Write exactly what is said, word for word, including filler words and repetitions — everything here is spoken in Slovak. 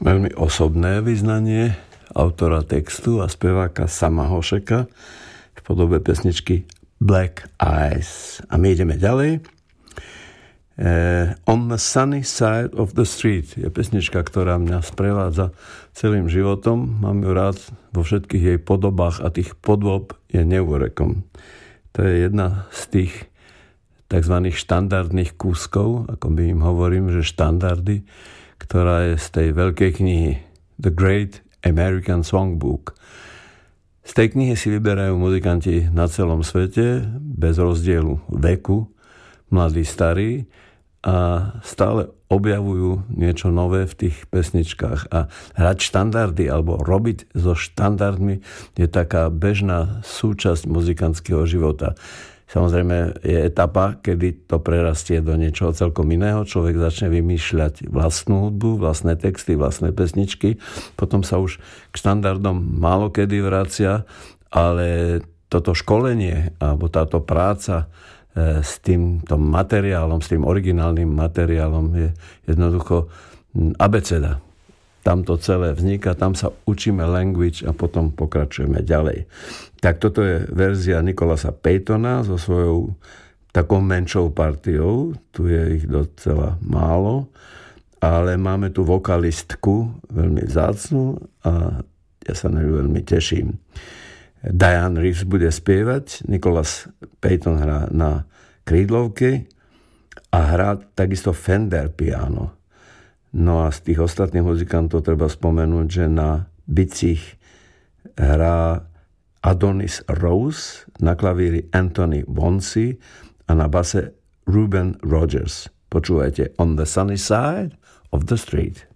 Veľmi osobné vyznanie autora textu a speváka Sama Hošeka v podobe pesničky Black Eyes. A my ideme ďalej. Uh, On the Sunny Side of the Street je pesnička, ktorá mňa sprevádza celým životom. Mám ju rád vo všetkých jej podobách a tých podôb je neúrekom. To je jedna z tých tzv. Štandardných kúskov, ako my im hovorím, že štandardy, ktorá je z tej veľkej knihy The Great American Songbook. Z tej knihy si vyberajú muzikanti na celom svete, bez rozdielu veku, mladí, starí, a stále objavujú niečo nové v tých pesničkách. A hrať štandardy alebo robiť so štandardmi je taká bežná súčasť muzikantského života. Samozrejme je etapa, kedy to prerastie do niečoho celkom iného. Človek začne vymýšľať vlastnú hudbu, vlastné texty, vlastné pesničky. Potom sa už k štandardom málo kedy vracia, ale toto školenie alebo táto práca s týmto materiálom, s tým originálnym materiálom je jednoducho abeceda. Tam to celé vzniká, tam sa učíme language a potom pokračujeme ďalej. Tak toto je verzia Nicholasa Paytona so svojou takou menšou partiou. Tu je ich docela málo, ale máme tu vokalistku veľmi vzácnu a ja sa na ňu veľmi teším. Diane Reeves bude spievať, Nicholas Payton hrá na krídlovke a hrá takisto Fender piano. No a z tých ostatných muzikantov treba spomenúť, že na bicích hrá Adonis Rose, na klavíri Anthony Bonsi a na base Ruben Rogers. Počúvajte On the Sunny Side of the Street.